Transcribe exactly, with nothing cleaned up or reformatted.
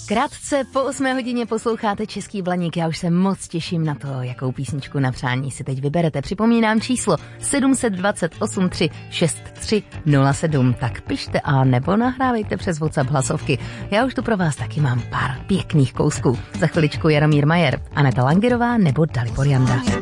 Krátce po osmé hodině posloucháte Český Blaník. Já už se moc těším na to, jakou písničku na přání si teď vyberete. Připomínám číslo sedm dva osm tři šest tři nula sedm. Tak pište a nebo nahrávejte přes WhatsApp hlasovky. Já už tu pro vás taky mám pár pěkných kousků. Za chviličku Jaromír Majer, Aneta Langerová nebo Dalibor Janda.